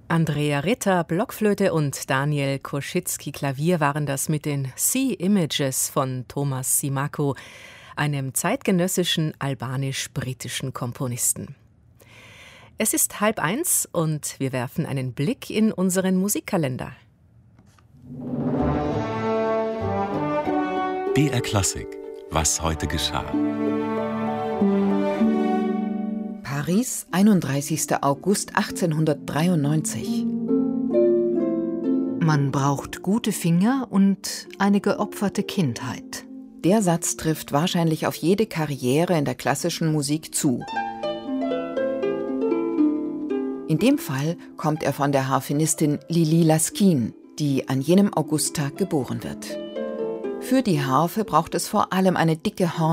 Andrea Ritter, Blockflöte und Daniel Koschitzki, Klavier, waren das mit den Sea Images von Thomas Simako, einem zeitgenössischen albanisch-britischen Komponisten. Es ist 12:30 und wir werfen einen Blick in unseren Musikkalender. BR Klassik, was heute geschah. Paris, 31. August 1893. Man braucht gute Finger und eine geopferte Kindheit. Der Satz trifft wahrscheinlich auf jede Karriere in der klassischen Musik zu. In dem Fall kommt er von der Harfenistin Lili Laskin, die an jenem Augusttag geboren wird. Für die Harfe braucht es vor allem eine dicke